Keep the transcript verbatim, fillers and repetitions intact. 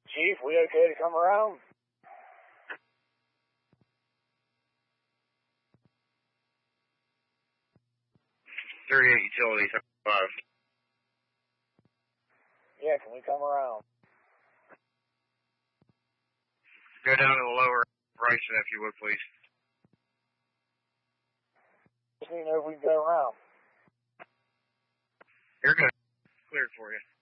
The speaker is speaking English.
Chief, we okay to come around? thirty-eight Utilities, five. Yeah, can we come around? Go down to the lower right, if you would, please. Just need to know if we can go around. You're good. Cleared for you.